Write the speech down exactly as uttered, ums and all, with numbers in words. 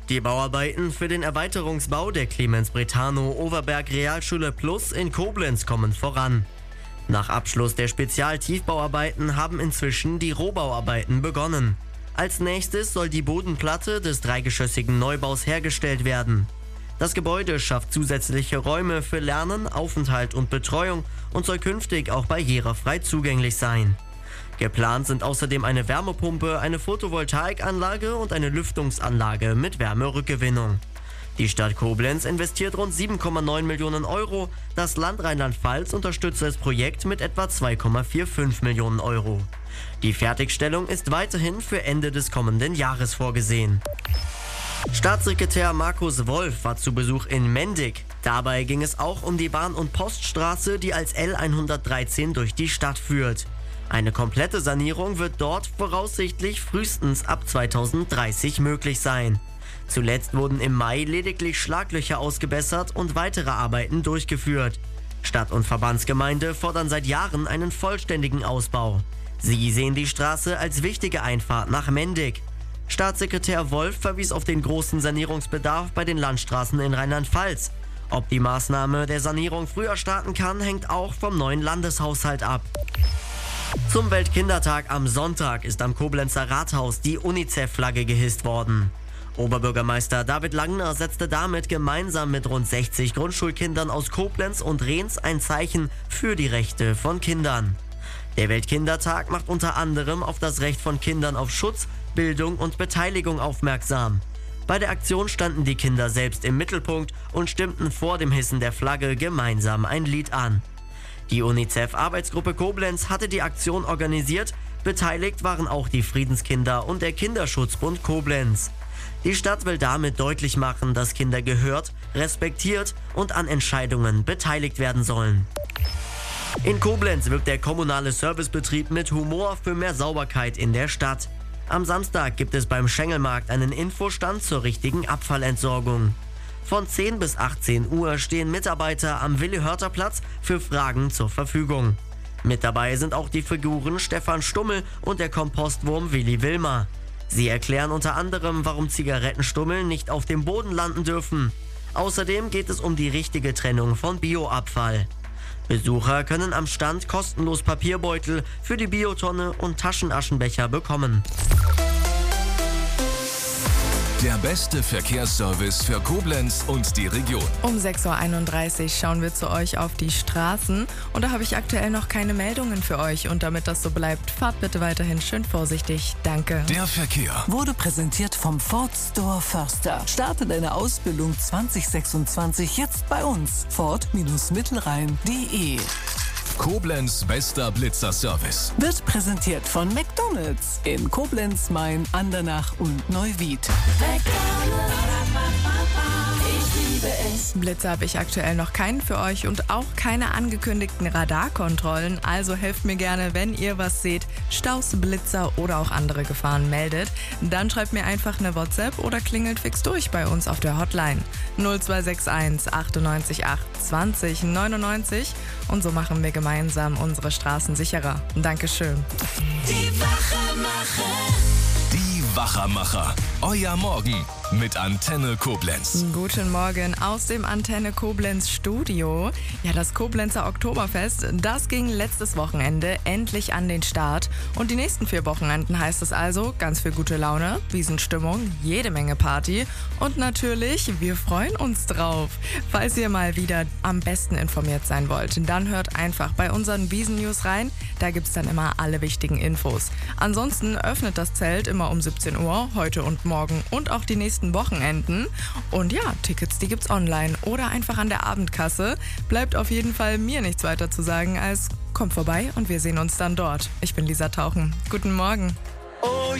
Die Bauarbeiten für den Erweiterungsbau der Clemens-Brethano-Overberg-Realschule Plus in Koblenz kommen voran. Nach Abschluss der Spezial-Tiefbauarbeiten haben inzwischen die Rohbauarbeiten begonnen. Als nächstes soll die Bodenplatte des dreigeschossigen Neubaus hergestellt werden. Das Gebäude schafft zusätzliche Räume für Lernen, Aufenthalt und Betreuung und soll künftig auch barrierefrei zugänglich sein. Geplant sind außerdem eine Wärmepumpe, eine Photovoltaikanlage und eine Lüftungsanlage mit Wärmerückgewinnung. Die Stadt Koblenz investiert rund sieben Komma neun Millionen Euro. Das Land Rheinland-Pfalz unterstützt das Projekt mit etwa zwei Komma fünfundvierzig Millionen Euro. Die Fertigstellung ist weiterhin für Ende des kommenden Jahres vorgesehen. Staatssekretär Markus Wolf war zu Besuch in Mendig. Dabei ging es auch um die Bahn- und Poststraße, die als L hundertdreizehn durch die Stadt führt. Eine komplette Sanierung wird dort voraussichtlich frühestens ab zweitausenddreißig möglich sein. Zuletzt wurden im Mai lediglich Schlaglöcher ausgebessert und weitere Arbeiten durchgeführt. Stadt- und Verbandsgemeinde fordern seit Jahren einen vollständigen Ausbau. Sie sehen die Straße als wichtige Einfahrt nach Mendig. Staatssekretär Wolf verwies auf den großen Sanierungsbedarf bei den Landstraßen in Rheinland-Pfalz. Ob die Maßnahme der Sanierung früher starten kann, hängt auch vom neuen Landeshaushalt ab. Zum Weltkindertag am Sonntag ist am Koblenzer Rathaus die UNICEF-Flagge gehisst worden. Oberbürgermeister David Langner setzte damit gemeinsam mit rund sechzig Grundschulkindern aus Koblenz und Rehns ein Zeichen für die Rechte von Kindern. Der Weltkindertag macht unter anderem auf das Recht von Kindern auf Schutz, Bildung und Beteiligung aufmerksam. Bei der Aktion standen die Kinder selbst im Mittelpunkt und stimmten vor dem Hissen der Flagge gemeinsam ein Lied an. Die UNICEF-Arbeitsgruppe Koblenz hatte die Aktion organisiert. Beteiligt waren auch die Friedenskinder und der Kinderschutzbund Koblenz. Die Stadt will damit deutlich machen, dass Kinder gehört, respektiert und an Entscheidungen beteiligt werden sollen. In Koblenz wirkt der kommunale Servicebetrieb mit Humor für mehr Sauberkeit in der Stadt. Am Samstag gibt es beim Schengelmarkt einen Infostand zur richtigen Abfallentsorgung. Von zehn bis achtzehn Uhr stehen Mitarbeiter am Willi-Hörter-Platz für Fragen zur Verfügung. Mit dabei sind auch die Figuren Stefan Stummel und der Kompostwurm Willi Wilmer. Sie erklären unter anderem, warum Zigarettenstummel nicht auf dem Boden landen dürfen. Außerdem geht es um die richtige Trennung von Bioabfall. Besucher können am Stand kostenlos Papierbeutel für die Biotonne und Taschenaschenbecher bekommen. Der beste Verkehrsservice für Koblenz und die Region. Um sechs Uhr einunddreißig schauen wir zu euch auf die Straßen und da habe ich aktuell noch keine Meldungen für euch. Und damit das so bleibt, fahrt bitte weiterhin schön vorsichtig. Danke. Der Verkehr wurde präsentiert vom Ford Store Förster. Starte deine Ausbildung zwanzig sechsundzwanzig jetzt bei uns. Ford Mittelrhein punkt de. Koblenz bester Blitzer-Service Wird präsentiert von McDonald's in Koblenz, Main, Andernach und Neuwied. Ich liebe es. Blitzer habe ich aktuell noch keinen für euch und auch keine angekündigten Radarkontrollen. Also helft mir gerne, wenn ihr was seht, Staus, Blitzer oder auch andere Gefahren meldet. Dann schreibt mir einfach eine WhatsApp oder klingelt fix durch bei uns auf der Hotline null zwei sechs eins achtundneunzig acht zwanzig neunundneunzig und so machen wir gemeinsam unsere Straßen sicherer. Dankeschön. Die Wachermacher. Die Wachermacher. Euer Morgen mit Antenne Koblenz. Guten Morgen aus dem Antenne Koblenz Studio. Ja, das Koblenzer Oktoberfest, das ging letztes Wochenende endlich an den Start. Und die nächsten vier Wochenenden heißt es also ganz viel gute Laune, Wiesenstimmung, jede Menge Party und natürlich, wir freuen uns drauf. Falls ihr mal wieder am besten informiert sein wollt, dann hört einfach bei unseren Wiesen-News rein. Da gibt's dann immer alle wichtigen Infos. Ansonsten öffnet das Zelt immer um siebzehn Uhr, heute und morgen und auch die nächsten Wochenenden. Und ja, Tickets, die gibt's online oder einfach an der Abendkasse. Bleibt auf jeden Fall mir nichts weiter zu sagen als kommt vorbei und wir sehen uns dann dort. Ich bin Lisa Tauchen. Guten Morgen.